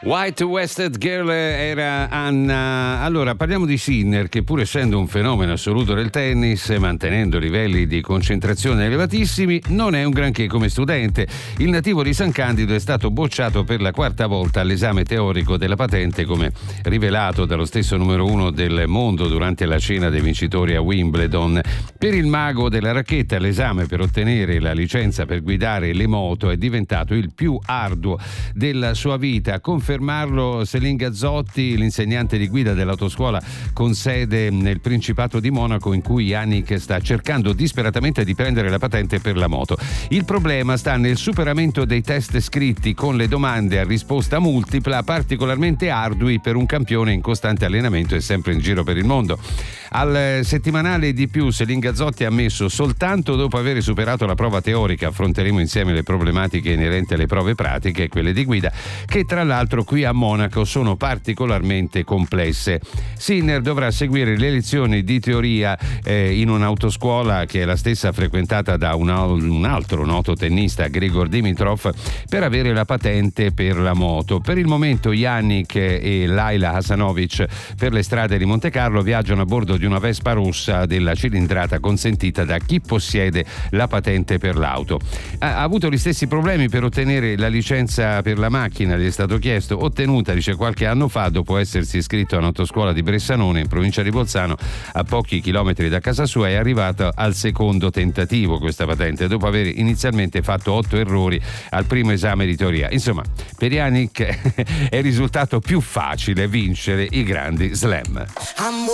White Wasted Girl era Anna. Allora, parliamo di Sinner, che pur essendo un fenomeno assoluto del tennis, mantenendo livelli di concentrazione elevatissimi, non è un granché come studente. Il nativo di San Candido è stato bocciato per la quarta volta all'esame teorico della patente, come rivelato dallo stesso numero uno del mondo durante la cena dei vincitori a Wimbledon. Per il mago della racchetta, l'esame per ottenere la licenza per guidare le moto è diventato il più arduo della sua vita. Confermarlo Céline Gazzotti, l'insegnante di guida dell'autoscuola con sede nel Principato di Monaco, in cui Yannick sta cercando disperatamente di prendere la patente per la moto. Il problema sta nel superamento dei test scritti con le domande a risposta multipla, particolarmente ardui per un campione in costante allenamento e sempre in giro per il mondo. Al settimanale Di Più, Céline Gazzotti ha ammesso: soltanto dopo aver superato la prova teorica affronteremo insieme le problematiche inerenti alle prove pratiche e quelle di guida, che tra l'altro qui a Monaco sono particolarmente complesse. Sinner dovrà seguire le lezioni di teoria in un'autoscuola che è la stessa frequentata da un altro noto tennista, Grigor Dimitrov, per avere la patente per la moto. Per il momento Yannick e Laila Hasanovic per le strade di Montecarlo viaggiano a bordo di una Vespa rossa della cilindrata consentita da chi possiede la patente per l'auto. Ha avuto gli stessi problemi per ottenere la licenza per la macchina, gli è stato chiesto, ottenuta, dice, qualche anno fa dopo essersi iscritto all'autoscuola di Bressanone in provincia di Bolzano, a pochi chilometri da casa sua. È arrivato al secondo tentativo questa patente, dopo aver inizialmente fatto 8 errori al primo esame di teoria. Insomma, per Yannick è risultato più facile vincere i grandi slam.